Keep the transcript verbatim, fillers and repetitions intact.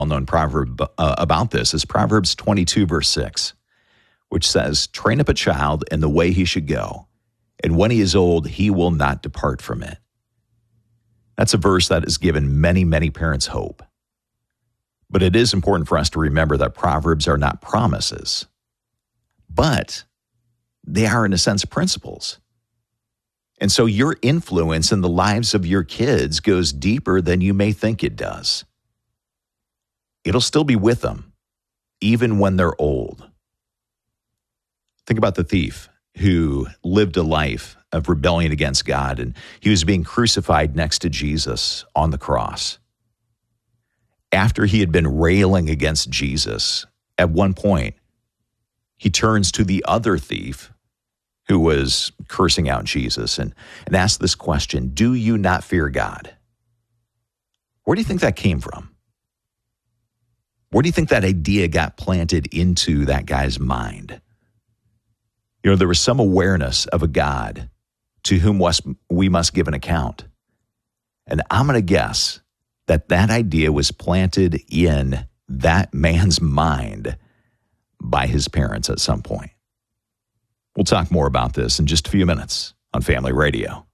well-known proverb uh, about this is Proverbs twenty-two, verse six, which says, train up a child in the way he should go, and when he is old, he will not depart from it. That's a verse that has given many, many parents hope. But it is important for us to remember that Proverbs are not promises, but they are, in a sense, principles. And so your influence in the lives of your kids goes deeper than you may think it does. It'll still be with them, even when they're old. Think about the thief who lived a life of rebellion against God, and he was being crucified next to Jesus on the cross. After he had been railing against Jesus, at one point, he turns to the other thief who was cursing out Jesus and, and asks this question, do you not fear God? Where do you think that came from? Where do you think that idea got planted into that guy's mind? You know, there was some awareness of a God to whom we must give an account. And I'm going to guess that that idea was planted in that man's mind by his parents at some point. We'll talk more about this in just a few minutes on Family Radio.